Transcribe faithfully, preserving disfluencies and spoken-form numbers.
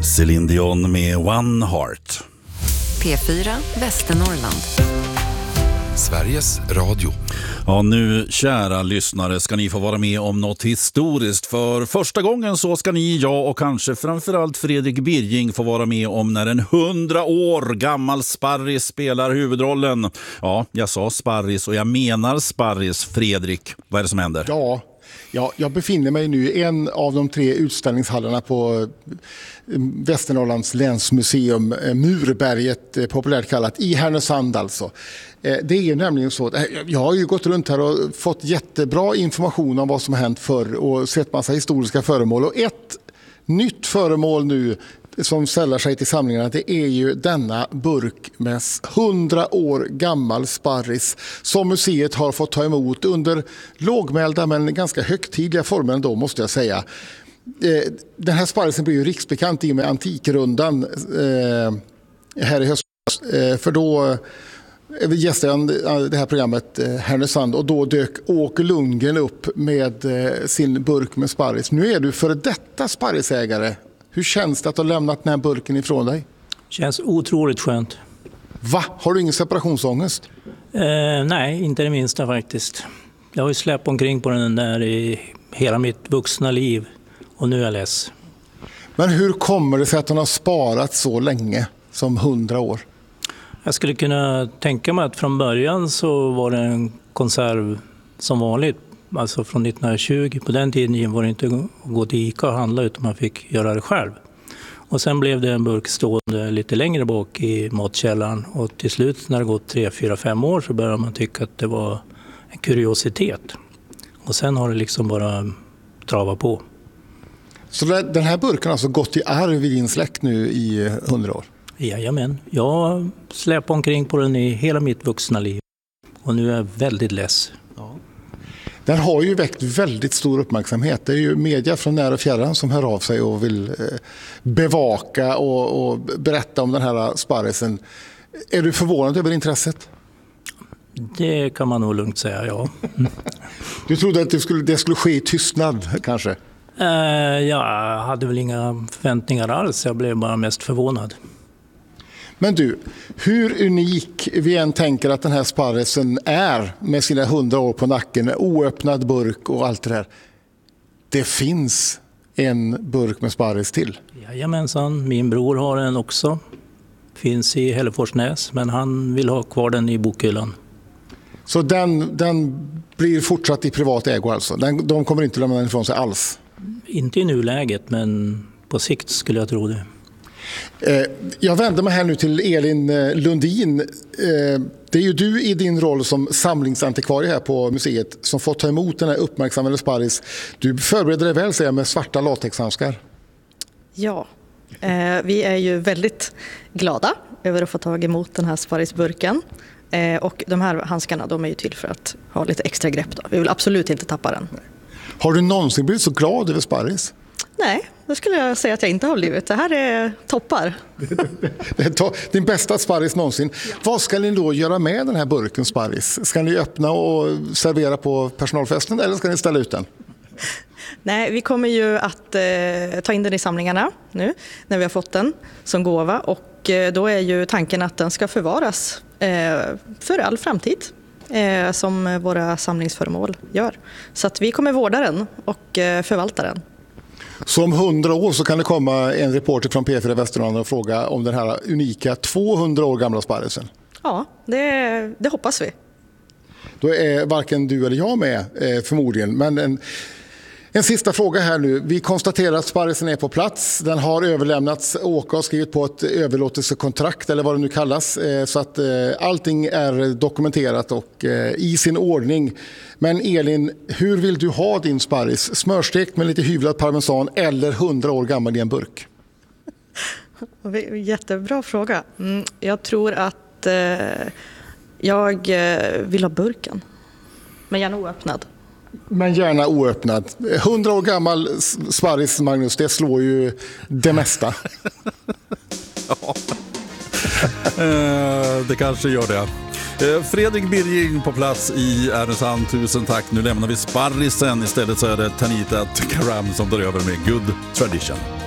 Céline Dion med One Heart. P fyra Västernorrland. Sveriges Radio. Ja, nu kära lyssnare ska ni få vara med om något historiskt. För första gången så ska ni, jag och kanske framförallt Fredrik Birging få vara med om när en hundra år gammal sparris spelar huvudrollen. Ja, jag sa sparris och jag menar sparris. Fredrik, vad är det som händer? Ja, ja jag befinner mig nu i en av de tre utställningshallarna på Västernorrlands länsmuseum, Murberget populärt kallat, i Härnösand alltså. Det är ju nämligen så, jag har ju gått runt här och fått jättebra information om vad som har hänt förr och sett massa historiska föremål. Och ett nytt föremål nu som sällar sig till samlingarna, det är ju denna burk med hundra år gammal sparris som museet har fått ta emot under lågmälda men ganska högtidliga former ändå, måste jag säga. Den här sparrisen blir ju riksbekant i med Antikrundan här i höst, för då gästade jag det här programmet Härnösand och då dök Åke Lundgren upp med sin burk med sparris. Nu är du för detta sparrisägare. Hur känns det att ha lämnat den här burken ifrån dig? Känns otroligt skönt. Va? Har du ingen separationsångest? Eh, nej, inte det minsta faktiskt. Jag har ju släppt omkring på den där i hela mitt vuxna liv och nu är jag less. Men hur kommer det sig att den har sparat så länge som hundra år? Jag skulle kunna tänka mig att från början så var det en konserv som vanligt. Alltså från nittonhundratjugo, på den tiden var det inte att gå till Ica och handla utan man fick göra det själv. Och sen blev det en burk stående lite längre bak i matkällaren och till slut när det gått tre, fyra, fem år så började man tycka att det var en kuriositet. Och sen har det liksom bara travat på. Så den här burken har alltså gått i arv i din släkt nu i hundra år? Jajamän, jag släpper omkring på den i hela mitt vuxna liv och nu är jag väldigt less. Ja. Den har ju väckt väldigt stor uppmärksamhet. Det är ju media från nära och fjärran som hör av sig och vill bevaka och, och berätta om den här sparrisen. Är du förvånad över intresset? Det kan man nog lugnt säga, ja. Du trodde att det skulle, det skulle ske i tystnad kanske? Uh, jag hade väl inga förväntningar alls. Jag blev bara mest förvånad. Men du, hur unik vi än tänker att den här sparrisen är med sina hundra år på nacken, oöppnad burk och allt det där. Det finns en burk med sparris till. Jajamensan, min bror har den också. Finns i Hälleforsnäs, men han vill ha kvar den i bokhyllan. Så den, den blir fortsatt i privat ägo alltså? Den, de kommer inte lämna den ifrån sig alls? Inte i nuläget, men på sikt skulle jag tro det. Jag vänder mig här nu till Elin Lundin. Det är ju du i din roll som samlingsantikvarie här på museet som fått ta emot den här uppmärksammade sparris. Du förbereder dig väl, säger jag, med svarta latexhandskar. Ja, eh, vi är ju väldigt glada över att få ta emot den här sparrisburken. Eh, och de här handskarna, de är ju till för att ha lite extra grepp då. Vi vill absolut inte tappa den. Har du någonsin blivit så glad över sparris? Nej, det skulle jag säga att jag inte har blivit. Det här är toppar. Det är din bästa sparris någonsin. Ja. Vad ska ni då göra med den här burken sparris? Ska ni öppna och servera på personalfesten eller ska ni ställa ut den? Nej, vi kommer ju att eh, ta in den i samlingarna nu när vi har fått den som gåva. Och eh, då är ju tanken att den ska förvaras eh, för all framtid. Eh, som våra samlingsföremål gör. Så att vi kommer vårda den och eh, förvalta den. Så om hundra år så kan det komma en reporter från P fyra Västernorrland och fråga om den här unika tvåhundra år gamla sparrisen? Ja, det, det hoppas vi. Då är varken du eller jag med eh, förmodligen. Men en, en sista fråga här nu. Vi konstaterar att sparrisen är på plats. Den har överlämnats. Åke har skrivit på ett överlåtelsekontrakt eller vad det nu kallas. Eh, så att eh, allting är dokumenterat och eh, i sin ordning. Men Elin, hur vill du ha din sparris? Smörstekt med lite hyvlad parmesan eller hundra år gammal i en burk? Jättebra fråga. Mm, jag tror att eh, jag vill ha burken. Men gärna oöppnad. Men gärna oöppnad. Hundra år gammal sparris, Magnus, det slår ju det mesta. Ja, det kanske gör det. Fredrik Birging på plats i Härnösand, tusen tack. Nu lämnar vi sparrisen. Istället så är det Tanita Tikaram som tar över med Good Tradition.